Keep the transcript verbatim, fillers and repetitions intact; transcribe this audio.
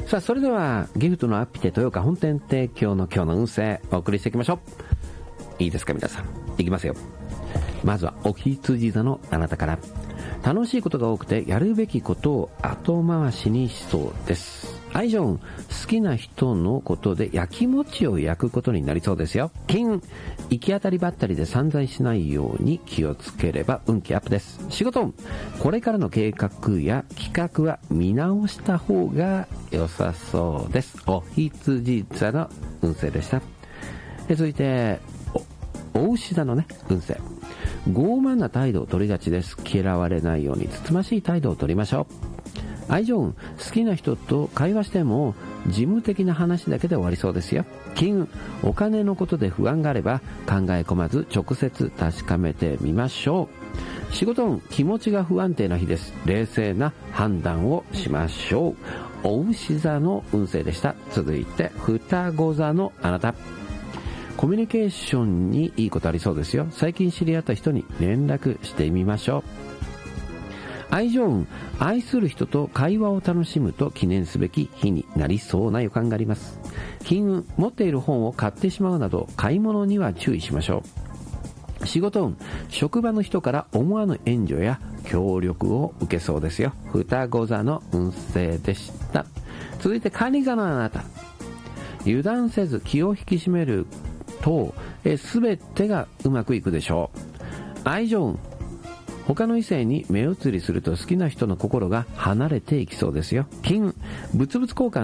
さあ、それではギフトのアピテ豊岡本店提供の今日の運勢お送りしていきましょう。いいですか皆さん、いきますよ。まずはお羊座のあなたから。楽しいことが多くてやるべきことを後回しにしそうです。愛情、好きな人のことで焼き餅を焼くことになりそうですよ。金、行き当たりばったりで散財しないように気をつければ運気アップです。仕事、これからの計画や企画は見直した方が良さそうです。お羊座の運勢でした。続いてお、お牛座のね運勢。傲慢な態度を取りがちです。嫌われないようにつつましい態度を取りましょう。愛情運、好きな人と会話しても事務的な話だけで終わりそうですよ。金運、お金のことで不安があれば考え込まず直接確かめてみましょう。仕事運、気持ちが不安定な日です。冷静な判断をしましょう。お牛座の運勢でした。続いて双子座のあなた。コミュニケーションにいいことありそうですよ。最近知り合った人に連絡してみましょう。愛情運、愛する人と会話を楽しむと記念すべき日になりそうな予感があります。金運、持っている本を買ってしまうなど買い物には注意しましょう。仕事運、職場の人から思わぬ援助や協力を受けそうですよ。双子座の運勢でした。続いて蟹座のあなた。油断せず気を引き締めるとすべてがうまくいくでしょう。愛情運、他の異性に目移りすると好きな人の心が離れていきそうですよ。金、物々交換